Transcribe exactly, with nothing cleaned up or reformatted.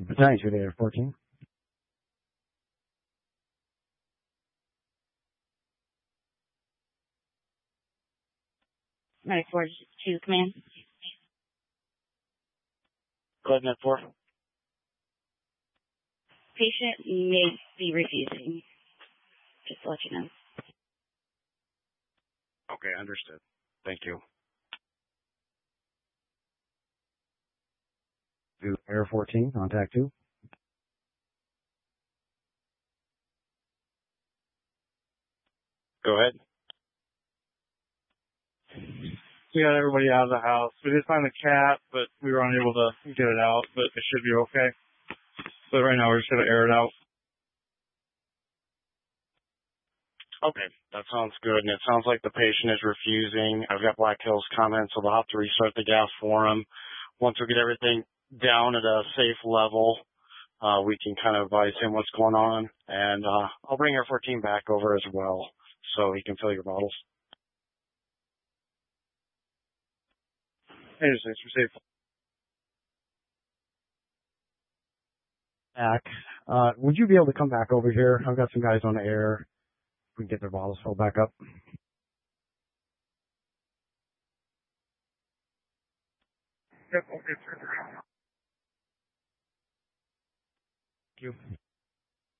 Thanks, you're Air fourteen. ninety-four to command. Go ahead, net four. Patient may be refusing. Just to let you know. Okay, understood. Thank you. To Air fourteen, contact two. Go ahead. We got everybody out of the house. We did find the cat, but we were unable to get it out, but it should be okay. But right now we're just going to air it out. Okay, that sounds good. And it sounds like the patient is refusing. I've got Black Hills comments, so they'll have to restart the gas for him. Once we get everything down at a safe level, uh, we can kind of advise him what's going on. And uh, I'll bring Air fourteen back over as well so he can fill your bottles. Hey, just thanks for safe. Back. Uh, would you be able to come back over here? I've got some guys on the air. We can get their bottles filled back up. Yep, okay, sir. Thank you.